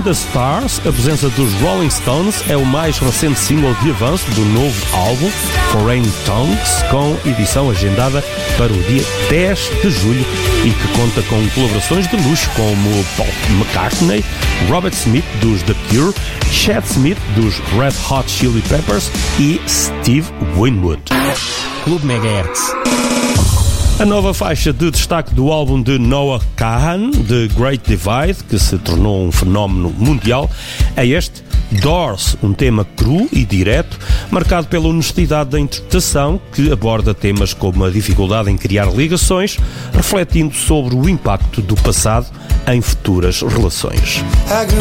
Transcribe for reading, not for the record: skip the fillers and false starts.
In the Stars, a presença dos Rolling Stones, é o mais recente single de avanço do novo álbum, Foreign Tongues, com edição agendada para o dia 10 de julho e que conta com colaborações de luxo como Paul McCartney, Robert Smith dos The Cure, Chad Smith dos Red Hot Chili Peppers e Steve Winwood. Clube Megahertz. A nova faixa de destaque do álbum de Noah Kahan, The Great Divide, que se tornou um fenómeno mundial, é este Doors, um tema cru e direto, marcado pela honestidade da interpretação, que aborda temas como a dificuldade em criar ligações, refletindo sobre o impacto do passado em futuras relações.